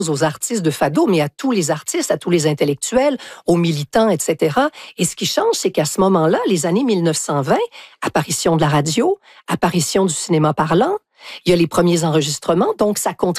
aux artistes de fado, mais à tous les artistes, à tous les intellectuels, aux militants, etc. Et ce qui change, c'est qu'à ce moment-là, les années 1920, apparition de la radio, apparition du cinéma parlant, il y a les premiers enregistrements, donc ça contribue